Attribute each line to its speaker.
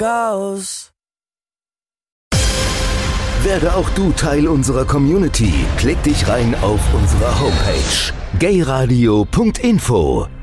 Speaker 1: goes.
Speaker 2: Werde auch du Teil unserer Community. Klick dich rein auf unsere Homepage gayradio.info.